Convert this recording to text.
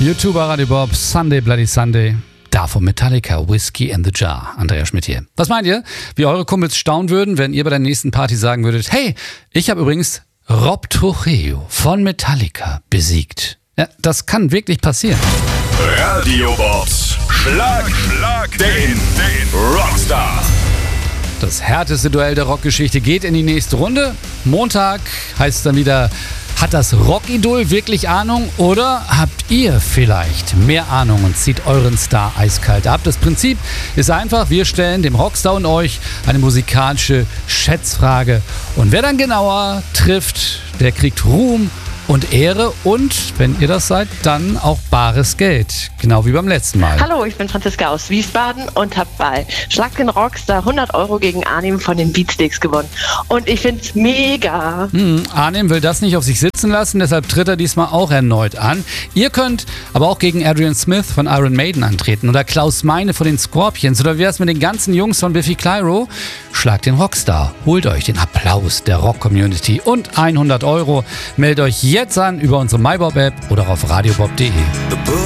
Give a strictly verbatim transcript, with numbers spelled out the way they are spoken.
YouTuber Radio Bob, Sunday Bloody Sunday. Davon Metallica, Whiskey in the Jar. Andrea Schmidt hier. Was meint ihr, wie eure Kumpels staunen würden, wenn ihr bei der nächsten Party sagen würdet, hey, ich habe übrigens Rob Trujillo von Metallica besiegt. Ja, das kann wirklich passieren. Radio Bobs Schlag, Schlag den, den Rockstar. Das härteste Duell der Rockgeschichte geht in die nächste Runde. Montag heißt es dann wieder, hat das Rockidol wirklich Ahnung oder habt ihr vielleicht mehr Ahnung und zieht euren Star eiskalt ab? Das Prinzip ist einfach, wir stellen dem Rockstar und euch eine musikalische Schätzfrage. Und wer dann genauer trifft, der kriegt Ruhm und Ehre und, wenn ihr das seid, dann auch bares Geld. Genau wie beim letzten Mal. Hallo, ich bin Franziska aus Wiesbaden und habe bei Schlag den Rockstar hundert Euro gegen Arnim von den Beatsteaks gewonnen. Und ich finde es mega. Hm, Arnim will das nicht auf sich sitzen lassen, deshalb tritt er diesmal auch erneut an. Ihr könnt aber auch gegen Adrian Smith von Iron Maiden antreten oder Klaus Meine von den Scorpions oder wie wär's mit den ganzen Jungs von Biffy Clyro? Schlagt den Rockstar, holt euch den Applaus der Rock-Community und hundert Euro. Meldet euch jetzt an über unsere MyBob-App oder auf radiobob punkt de.